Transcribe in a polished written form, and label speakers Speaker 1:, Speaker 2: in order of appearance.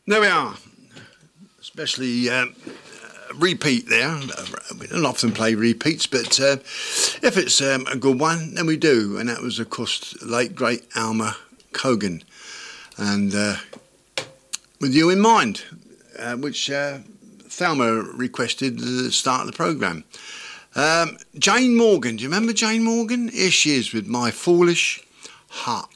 Speaker 1: There we are. Especially repeat there. We don't often play repeats, but if it's a good one, then we do. And that was, of course, late, great Alma Cogan. And With You in Mind, which Thelma requested at the start of the programme. Jane Morgan, do you remember Jane Morgan? Here she is with My Foolish Heart.